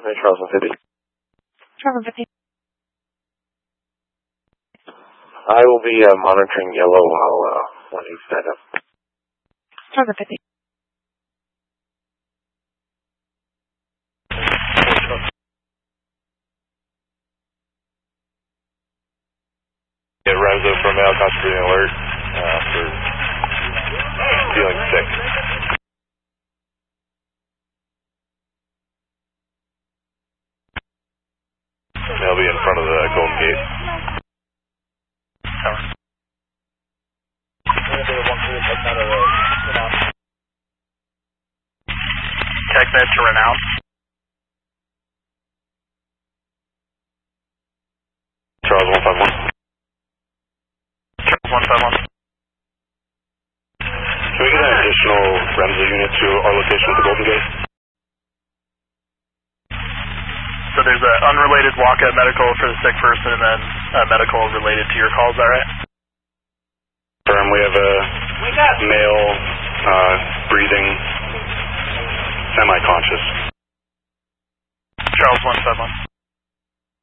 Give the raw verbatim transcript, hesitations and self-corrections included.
Hey, Charles one fifty. Charles one fifty. I will be uh, monitoring yellow while uh, when you stand up. Charles one fifty. Yeah, Remzo from Mail contributing alert uh, for feeling sick. They'll be in front of the Golden Gate. TechNet to renounce. Charles one five one. Charles one five one. Can we get an additional Remzo unit to our location at the Golden Gate? So there's an unrelated walkout medical for the sick person and then a medical related to your call, is that right? Firm, we have a male uh, breathing, semi-conscious. Charles one five one.